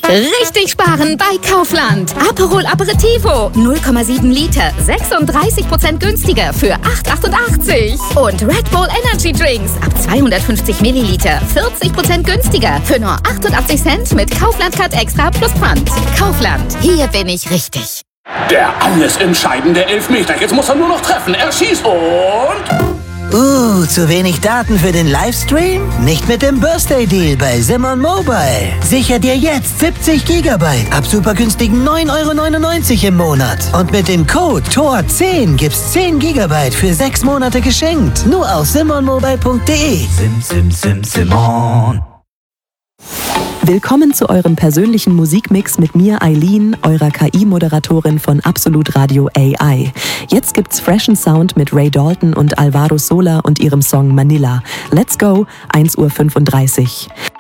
Richtig sparen bei Kaufland. Aperol Aperitivo 0,7 Liter, 36% günstiger für 8,88. Und Red Bull Energy Drinks ab 250 Milliliter, 40% günstiger für nur 88 Cent mit Kaufland Card Extra plus Pfand. Kaufland, hier bin ich richtig. Der alles entscheidende Elfmeter. Jetzt muss er nur noch treffen. Er schießt und... zu wenig Daten für den Livestream? Nicht mit dem Birthday Deal bei Simon Mobile. Sicher dir jetzt 70 GB ab super günstigen 9,99 € im Monat. Und mit dem Code TOR10 gibt's 10 GB für 6 Monate geschenkt. Nur auf simonmobile.de. Simon. Willkommen zu eurem persönlichen Musikmix mit mir, Eileen, eurer KI-Moderatorin von Absolut Radio AI. Jetzt gibt's freshen Sound mit Ray Dalton und Alvaro Sola und ihrem Song Manila. Let's go, 1:35 Uhr.